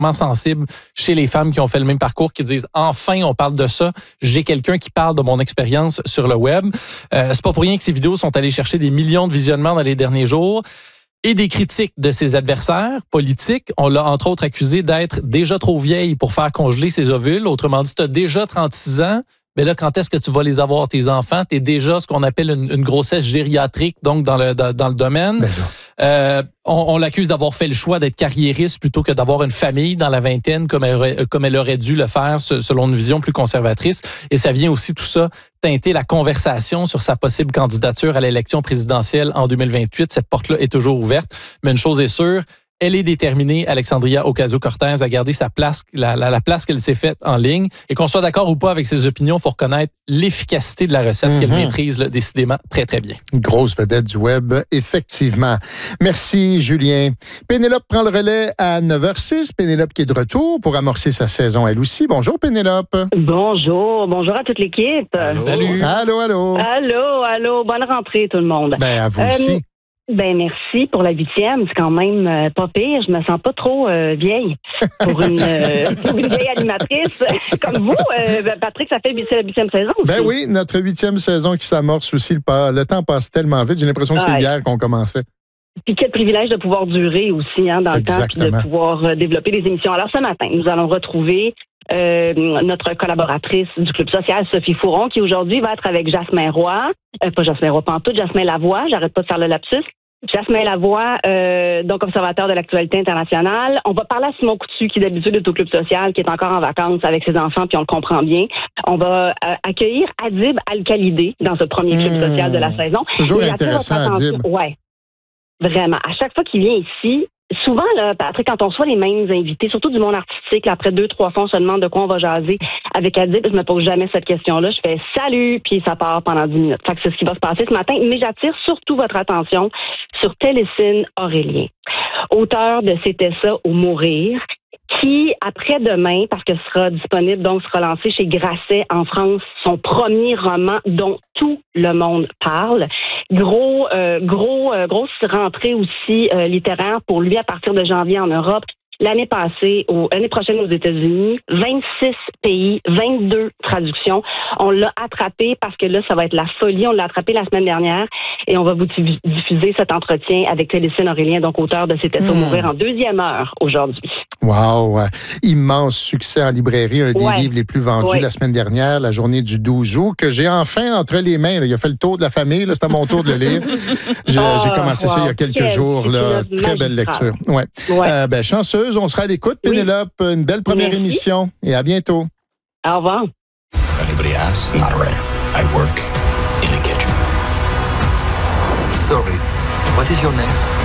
particulièrement sensible chez les femmes qui ont fait le même parcours, qui disent « Enfin, on parle de ça. J'ai quelqu'un qui parle de mon expérience sur le web. » C'est pas pour rien que ces vidéos sont allées chercher des millions de visionnements dans les derniers jours. Et des critiques de ses adversaires politiques. On l'a entre autres accusé d'être déjà trop vieille pour faire congeler ses ovules. Autrement dit, tu as déjà 36 ans, mais là, quand est-ce que tu vas les avoir, tes enfants? Tu es déjà ce qu'on appelle une grossesse gériatrique, donc dans le domaine. On l'accuse d'avoir fait le choix d'être carriériste plutôt que d'avoir une famille dans la vingtaine comme elle aurait dû le faire selon une vision plus conservatrice. Et ça vient aussi tout ça teinter la conversation sur sa possible candidature à l'élection présidentielle en 2028. Cette porte-là est toujours ouverte. Mais une chose est sûre, elle est déterminée, Alexandria Ocasio-Cortez, à garder sa place, la place qu'elle s'est faite en ligne. Et qu'on soit d'accord ou pas avec ses opinions, il faut reconnaître l'efficacité de la recette qu'elle maîtrise là, décidément très, très bien. Une grosse vedette du web, effectivement. Merci, Julien. Pénélope prend le relais à 9h06. Pénélope qui est de retour pour amorcer sa saison, elle aussi. Bonjour, Pénélope. Bonjour à toute l'équipe. Allô. Salut. Allô. Bonne rentrée, tout le monde. À vous aussi. Merci pour la 8e. C'est quand même pas pire. Je me sens pas trop vieille pour une vieille animatrice comme vous. Patrick, c'est la 8e saison aussi. Oui, notre 8e saison qui s'amorce aussi. Le temps passe tellement vite. J'ai l'impression que c'est hier qu'on commençait. Puis quel privilège de pouvoir durer aussi dans le temps, puis de pouvoir développer des émissions. Alors ce matin, nous allons retrouver notre collaboratrice du Club social, Sophie Fouron, qui aujourd'hui va être avec Jasmin Roy. Pas Jasmin Roy pantoute, Jasmin Lavoie. J'arrête pas de faire le lapsus. Jasmin Lavoie, donc observateur de l'actualité internationale. On va parler à Simon Coutu, qui d'habitude est au Club social, qui est encore en vacances avec ses enfants, puis on le comprend bien. On va accueillir Adib Al-Khalidé dans ce premier Club social de la saison. Toujours intéressant, Adib. Ouais, vraiment. À chaque fois qu'il vient ici, souvent, là, Patrick, quand on reçoit les mêmes invités, surtout du monde artistique, là, après 2-3 fois, on se demande de quoi on va jaser avec Adib. Je me pose jamais cette question-là. Je fais « Salut », puis ça part pendant 10 minutes. Fait que c'est ce qui va se passer ce matin. Mais j'attire surtout votre attention sur Télécine Aurélien, auteur de « C'était ça ou mourir », qui, après-demain, parce que sera disponible, donc sera lancé chez Grasset en France, son premier roman dont tout le monde parle. Grosse rentrée aussi littéraire pour lui à partir de janvier en Europe. L'année prochaine aux États-Unis, 26 pays, 22 traductions. On l'a attrapé parce que là, ça va être la folie. On l'a attrapé la semaine dernière et on va vous diffuser cet entretien avec Télécine Aurélien, donc auteur de C'était ça ou mourir en 2e heure aujourd'hui. Wow! Immense succès en librairie, un des livres les plus vendus la semaine dernière, la journée du 12 août, que j'ai enfin entre les mains. Là. Il a fait le tour de la famille, là, c'était à mon tour de le lire. J'ai commencé ça il y a quelques jours. Là. Très belle lecture. Chanceuse, on sera à l'écoute, Pénélope. Une belle première émission et à bientôt. Au revoir. Anybody asks, not a writer. I work in a kitchen. Sorry, what is your name?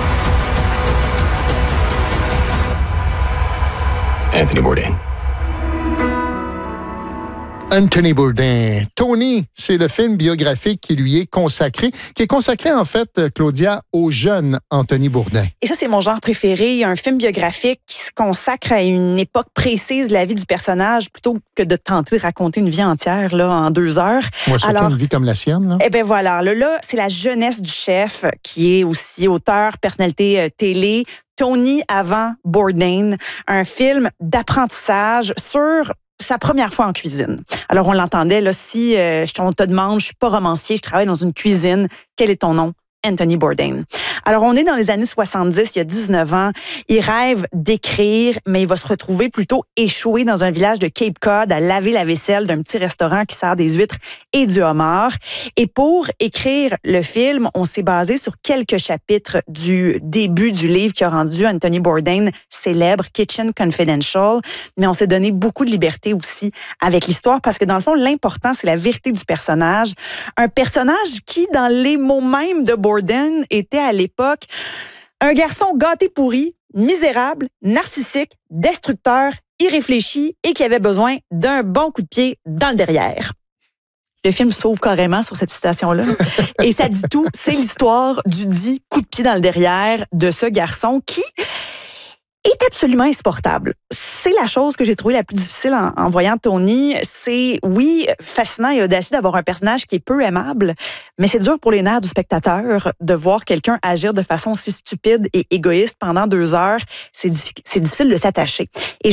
Anthony Bourdain. Anthony Bourdain. Tony, c'est le film biographique qui lui est consacré, en fait, Claudia, au jeune Anthony Bourdain. Et ça, c'est mon genre préféré. Il y a un film biographique qui se consacre à une époque précise de la vie du personnage plutôt que de tenter de raconter une vie entière là, en 2 heures. Ouais, surtout une vie comme la sienne. Là. Eh bien voilà, là, c'est la jeunesse du chef qui est aussi auteur, personnalité télé. Tony avant Bourdain, un film d'apprentissage sur sa première fois en cuisine. Alors, on l'entendait, là, si on te demande, je suis pas romancier, je travaille dans une cuisine, quel est ton nom? Anthony Bourdain. Alors, on est dans les années 70, il y a 19 ans. Il rêve d'écrire, mais il va se retrouver plutôt échoué dans un village de Cape Cod à laver la vaisselle d'un petit restaurant qui sert des huîtres et du homard. Et pour écrire le film, on s'est basé sur quelques chapitres du début du livre qui a rendu Anthony Bourdain célèbre, Kitchen Confidential. Mais on s'est donné beaucoup de liberté aussi avec l'histoire parce que dans le fond, l'important, c'est la vérité du personnage. Un personnage qui, dans les mots mêmes de Bourdain, était à l'époque un garçon gâté pourri, misérable, narcissique, destructeur, irréfléchi et qui avait besoin d'un bon coup de pied dans le derrière. Le film s'ouvre carrément sur cette citation-là. Et ça dit tout. C'est l'histoire du dit coup de pied dans le derrière de ce garçon qui est absolument insupportable. C'est la chose que j'ai trouvée la plus difficile en voyant Tony. C'est, oui, fascinant et audacieux d'avoir un personnage qui est peu aimable, mais c'est dur pour les nerfs du spectateur de voir quelqu'un agir de façon si stupide et égoïste pendant 2 heures. C'est difficile de s'attacher. Et